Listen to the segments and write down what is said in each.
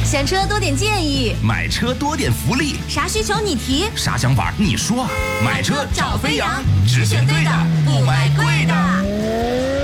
选车多点建议， 买车多点福利， 啥需求你提， 啥想法你说。买车找飞扬，只选对的，不买贵的。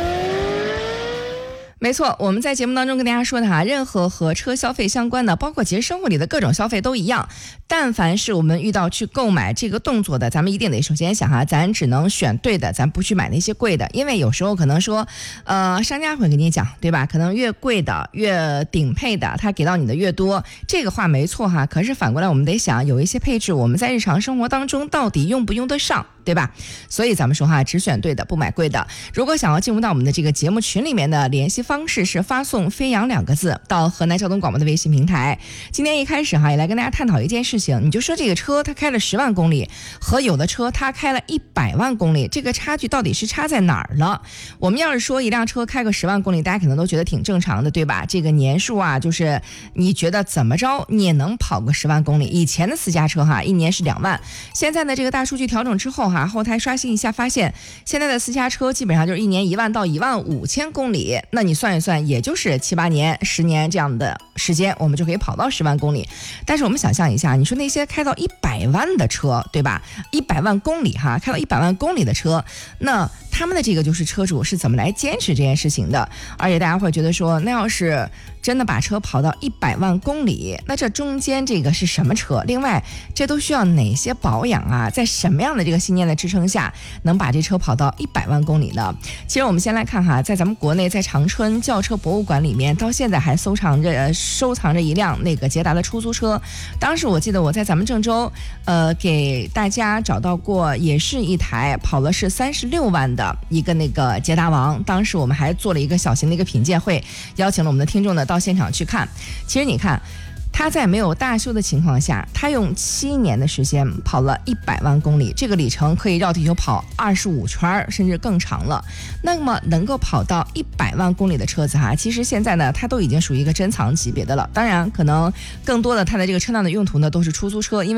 没错，我们在节目当中跟大家说的哈，任何和车消费相关的，包括其实生活里的各种消费都一样。但凡是我们遇到去购买这个动作的，咱们一定得首先想哈，咱只能选对的，咱不去买那些贵的，因为有时候可能说，商家会跟你讲，对吧？可能越贵的、越顶配的，他给到你的越多，这个话没错哈。可是反过来我们得想，有一些配置我们在日常生活当中到底用不用得上？对吧？所以咱们说哈，只选对的，不买贵的。如果想要进入到我们的这个节目群里面的联系方式是发送飞扬2个字到河南交通广播的微信平台。今天一开始哈，也来跟大家探讨一件事情，你就说这个车它开了10万公里和有的车它开了100万公里，这个差距到底是差在哪儿了？我们要是说一辆车开个10万公里，大家可能都觉得挺正常的，对吧？这个年数啊，就是你觉得怎么着你也能跑个10万公里。以前的私家车哈，一年是2万，现在的这个大数据调整之后哈，后台刷新一下，发现现在的私家车基本上就是一年1万到15000公里，那你算一算，也就是7、8年、10年这样的时间，我们就可以跑到10万公里。但是我们想象一下，你说那些开到100万的车，对吧？100万公里哈，开到100万公里的车，那他们的这个就是车主是怎么来坚持这件事情的？而且大家会觉得说，那要是真的把车跑到100万公里，那这中间这个是什么车？另外，这都需要哪些保养啊？在什么样的这个信念的支撑下，能把这车跑到100万公里呢？其实我们先来看哈，在咱们国内，在长春轿车博物馆里面，到现在还收藏着一辆那个捷达的出租车。当时我记得我在咱们郑州，给大家找到过，也是一台跑了是36万的一个那个捷达王。当时我们还做了一个小型的一个品鉴会，邀请了我们的听众呢到现场去看。其实你看，他在没有大修的情况下，他用7年的时间跑了100万公里，这个里程可以绕地球跑25圈，甚至更长了。那么能够跑到100万公里的车子哈，其实现在呢，它都已经属于一个珍藏级别的了。当然，可能更多的它的这个车辆的用途呢，都是出租车，因为